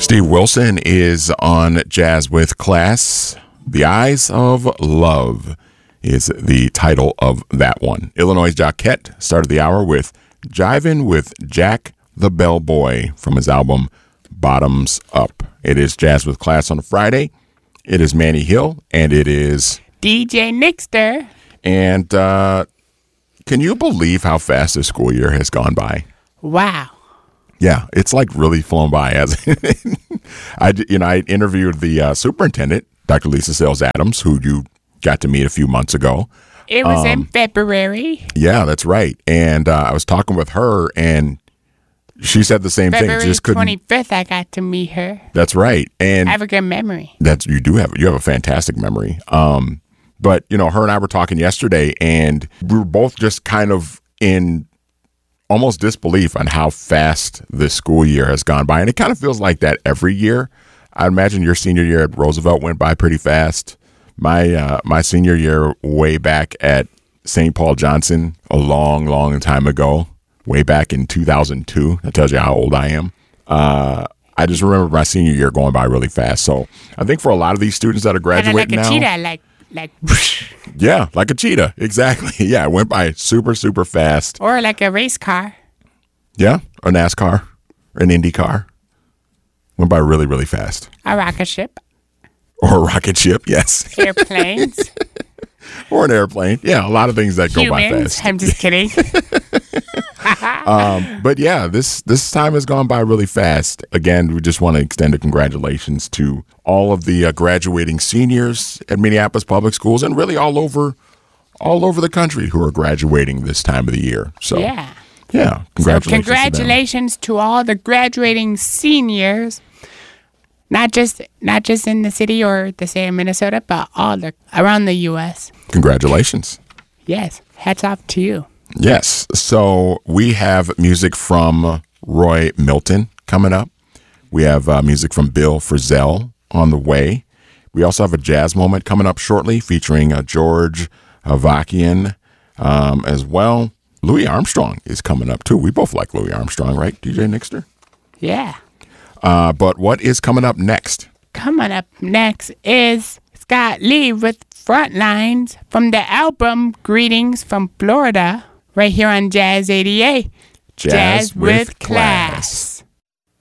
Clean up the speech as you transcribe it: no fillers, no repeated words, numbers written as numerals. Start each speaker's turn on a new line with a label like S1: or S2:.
S1: Steve Wilson is on Jazz with Class. The Eyes of Love is the title of that one. Illinois Jacquette started the hour with Jivin' with Jack the Bellboy from his album Bottoms Up. It is Jazz with Class on a Friday. It is Manny Hill, and it is
S2: DJ Nixter.
S1: And can you believe how fast this school year has gone by?
S2: Wow.
S1: Yeah, it's like really flown by. I interviewed the superintendent, Dr. Lisa Sales Adams, who you got to meet a few months ago.
S2: It was in February.
S1: Yeah, that's right. And I was talking with her, and she said the same thing.
S2: February 25th, I got to meet her.
S1: That's right. And
S2: I have a good memory.
S1: You have a fantastic memory. But her and I were talking yesterday, and we were both just kind of in almost disbelief on how fast this school year has gone by. And it kind of feels like that every year. I imagine your senior year at Roosevelt went by pretty fast. My senior year way back at St. Paul Johnson a long, long time ago, way back in 2002. That tells you how old I am. I just remember my senior year going by really fast. So I think for a lot of these students that are graduating now.
S2: Like a cheetah, like
S1: yeah, like a cheetah. Exactly. Yeah, it went by super, super fast.
S2: Or like a race car.
S1: Yeah, a NASCAR, an Indy car. Went by really, really fast.
S2: A rocket ship.
S1: Or a rocket ship, yes.
S2: Airplanes.
S1: Or an airplane. Yeah, a lot of things that go by fast.
S2: I'm just kidding.
S1: But yeah, this time has gone by really fast. Again, we just want to extend a congratulations to all of the graduating seniors at Minneapolis Public Schools and really all over the country who are graduating this time of the year. So
S2: yeah,
S1: congratulations
S2: to all the graduating seniors. Not just in the city or the state of Minnesota, but around the U.S.
S1: Congratulations.
S2: Yes. Hats off to you.
S1: Yes. So we have music from Roy Milton coming up. We have music from Bill Frisell on the way. We also have a jazz moment coming up shortly featuring George Avakian as well. Louis Armstrong is coming up too. We both like Louis Armstrong, right, DJ Nixter?
S2: Yeah.
S1: But what is coming up next?
S2: Coming up next is Scott Lee with Frontlines from the album Greetings from Florida, right here on Jazz 88.
S1: Jazz with Class.